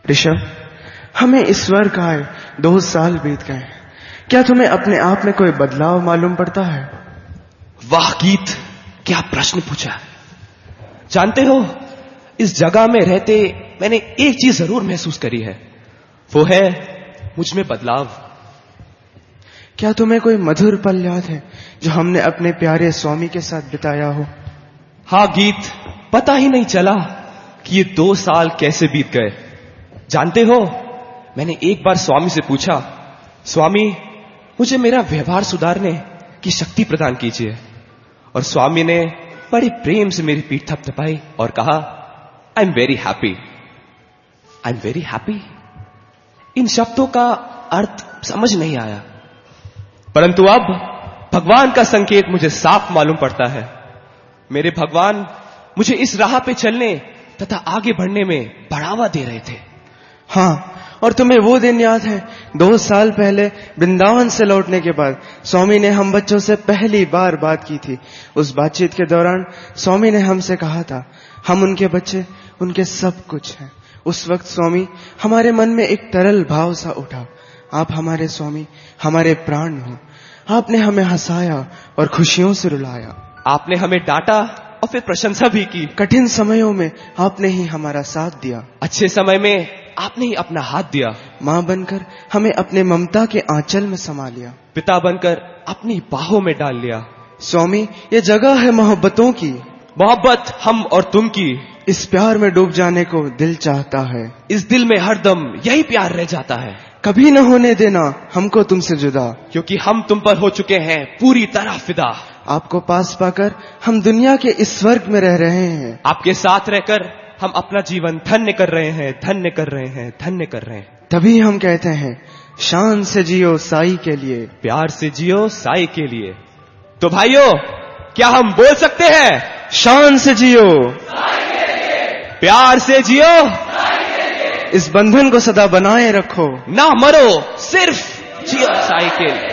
ऋषभ, हमें ईश्वर का आए 2 साल बीत गए। क्या तुम्हें अपने आप में कोई बदलाव मालूम पड़ता है? वाह गीत, क्या प्रश्न पूछा। जानते हो, इस जगह में रहते मैंने एक चीज जरूर महसूस करी है, वो है मुझ में बदलाव। क्या तुम्हें कोई मधुर पल याद है जो हमने अपने प्यारे स्वामी के साथ बिताया हो? हाँ गीत, पता ही नहीं चला कि ये 2 साल कैसे बीत गए। जानते हो, मैंने एक बार स्वामी से पूछा, स्वामी मुझे मेरा व्यवहार सुधारने की शक्ति प्रदान कीजिए। और स्वामी ने बड़े प्रेम से मेरी पीठ थपथपाई और कहा, I am very happy. I am very happy. इन शब्दों का अर्थ समझ नहीं आया, परंतु अब भगवान का संकेत मुझे साफ मालूम पड़ता है। मेरे भगवान मुझे इस राह पे चलने तथा आगे बढ़ने में बढ़ावा दे रहे थे। हाँ, और तुम्हें वो दिन याद है 2 साल पहले वृंदावन से लौटने के बाद स्वामी ने हम बच्चों से पहली बार बात की थी। उस बातचीत के दौरान स्वामी ने हमसे कहा था, हम उनके बच्चे, उनके सब कुछ हैं। उस वक्त स्वामी, हमारे मन में एक तरल भाव सा उठा, आप हमारे स्वामी, हमारे प्राण हो। आपने हमें हंसाया और खुशियों से रुलाया। आपने हमें डांटा और फिर प्रशंसा भी की। कठिन समयों में आपने ही हमारा साथ दिया। अच्छे समय में आपने ही अपना हाथ दिया। माँ बनकर हमें अपने ममता के आंचल में समा लिया। पिता बनकर अपनी बाहों में डाल लिया। स्वामी, ये जगह है मोहब्बतों की, मोहब्बत हम और तुम की। इस प्यार में डूब जाने को दिल चाहता है। इस दिल में हरदम यही प्यार रह जाता है। कभी न होने देना हमको तुमसे जुदा, क्योंकि हम तुम पर हो चुके हैं पूरी तरह फिदा। आपको पास पाकर हम दुनिया के इस स्वर्ग में रह रहे हैं। आपके साथ रहकर हम अपना जीवन धन्य कर रहे हैं, धन्य कर रहे हैं, धन्य कर रहे हैं। तभी हम कहते हैं, शान से जियो साई के लिए, प्यार से जियो साई के लिए। तो भाइयों, क्या हम बोल सकते हैं, शान से जियो, प्यार से जियो, इस बंधन को सदा बनाए रखो, ना मरो, सिर्फ जियो साई के लिए।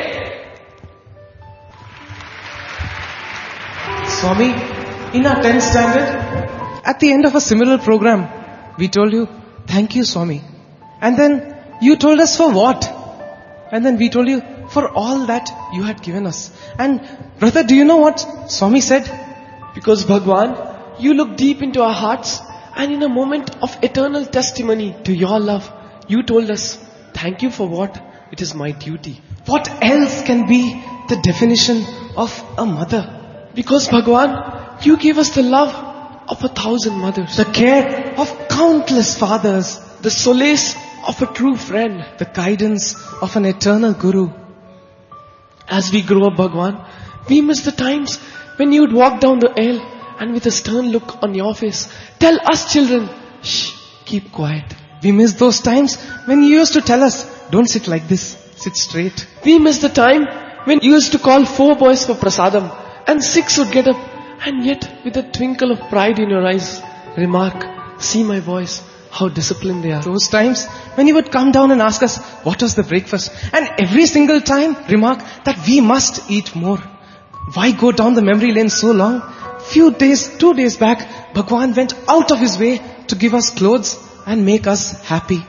Swami, in our 10th standard, at the end of a similar program, we told you, thank you, Swami. And then you told us for what? And then we told you, for all that you had given us. And brother, do you know what Swami said? Because Bhagwan, you look deep into our hearts, and in a moment of eternal testimony to your love, you told us, thank you for what? It is my duty. What else can be the definition of a mother? Because Bhagwan, you gave us the love of 1,000 mothers, the care of countless fathers, the solace of a true friend, the guidance of an eternal guru. As we grow up, Bhagwan, we miss the times when you would walk down the aisle and with a stern look on your face, tell us children, shh, keep quiet. We miss those times when you used to tell us, don't sit like this, sit straight. We miss the time when you used to call 4 boys for prasadam and 6 would get up, and yet with a twinkle of pride in your eyes, remark, see my boys, how disciplined they are. Those times when you would come down and ask us, what was the breakfast? And every single time remark that we must eat more. Why go down the memory lane so long? 2 days back, Bhagwan went out of his way to give us clothes and make us happy.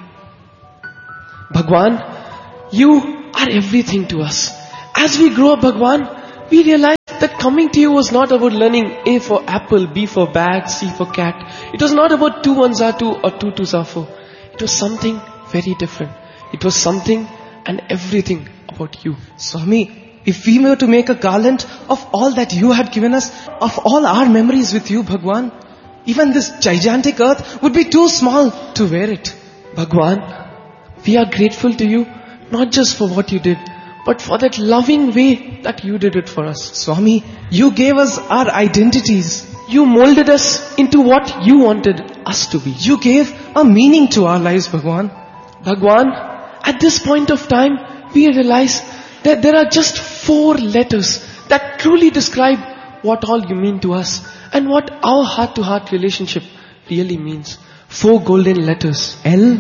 Bhagwan, you are everything to us. As we grow up, Bhagwan, we realize that coming to you was not about learning A for apple, B for bag, C for cat. It was not about 2 1s are 2 or 2 2s are 4. It was something very different. It was something and everything about you. Swami, if we were to make a garland of all that you had given us, of all our memories with you, Bhagwan, even this gigantic earth would be too small to wear it. Bhagwan, we are grateful to you, not just for what you did, but for that loving way that you did it for us. Swami, you gave us our identities. You molded us into what you wanted us to be. You gave a meaning to our lives, Bhagwan. Bhagwan, at this point of time, we realize that there are just 4 letters that truly describe what all you mean to us and what our heart-to-heart relationship really means. 4 golden letters.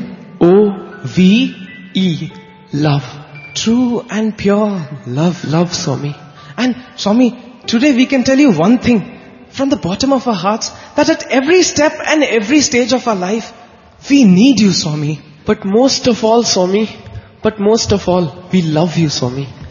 L-O-V-E. Love. True and pure love. Love, Swami. And Swami, today we can tell you one thing from the bottom of our hearts, that at every step and every stage of our life, we need you, Swami. But most of all, Swami, we love you, Swami.